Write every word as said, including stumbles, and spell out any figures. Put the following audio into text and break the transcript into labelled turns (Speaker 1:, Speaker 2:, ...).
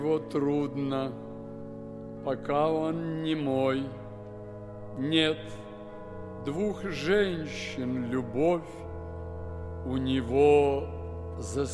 Speaker 1: Его трудно, пока он не мой. Нет, двух женщин любовь у него за